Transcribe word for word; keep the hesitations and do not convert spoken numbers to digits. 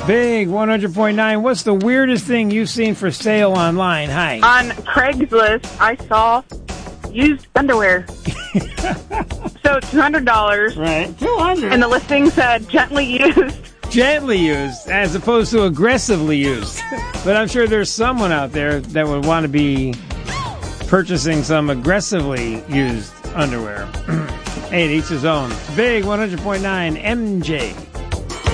Big one hundred point nine. What's the weirdest thing you've seen for sale online? Hi. On Craigslist, I saw used underwear. So two hundred dollars. Right. two hundred dollars. And the listing said gently used. Gently used, as opposed to aggressively used. But I'm sure there's someone out there that would want to be purchasing some aggressively used underwear. Hey, to each his own. Big one hundred point nine M J.